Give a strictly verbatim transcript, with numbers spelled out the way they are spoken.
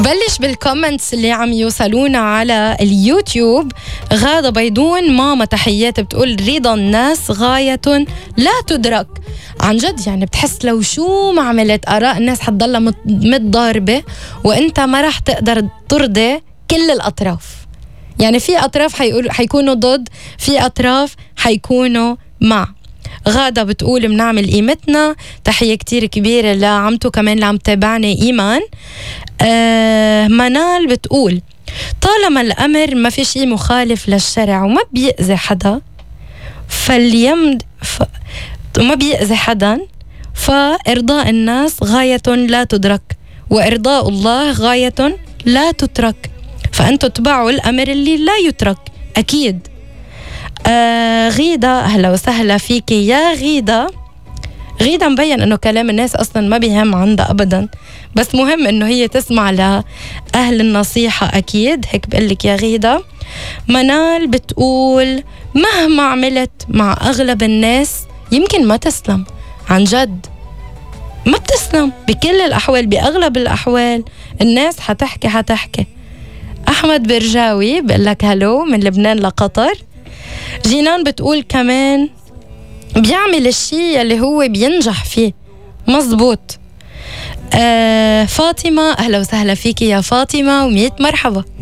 نبلش بالكومنتس اللي عم يوصلونا على اليوتيوب. غادة بيضون ماما تحيات بتقول رضا الناس غاية لا تدرك. عن جد يعني بتحس لو شو ما عملت آراء الناس حتضلها متضاربة وانت ما رح تقدر ترضي كل الأطراف. يعني في أطراف حيقول حيكونوا ضد، في أطراف حيكونوا مع. غادة بتقول منعمل قيمتنا. تحية كتير كبيرة لعمته كمان اللي عم تابعني إيمان. آه منال بتقول طالما الأمر ما في شيء مخالف للشرع وما بيأذي حدا فاليمد ف... وما بيأذي حدا فإرضاء الناس غاية لا تدرك وإرضاء الله غاية لا تترك، فأنتوا تبعوا الأمر اللي لا يترك أكيد. آه غيدة أهلا وسهلا فيك يا غيدة. غيدة مبين أنه كلام الناس أصلا ما بيهم عندها أبدا، بس مهم أنه هي تسمع لأهل النصيحة أكيد. هيك بقلك يا غيدة. منال بتقول مهما عملت مع أغلب الناس يمكن ما تسلم. عن جد ما بتسلم بكل الأحوال، بأغلب الأحوال الناس حتحكي حتحكي. أحمد برجاوي بقلك هلو من لبنان لقطر. جينان بتقول كمان بيعمل الشيء اللي هو بينجح فيه. مزبوط. آه فاطمة أهلا وسهلا فيك يا فاطمة وميت مرحبا.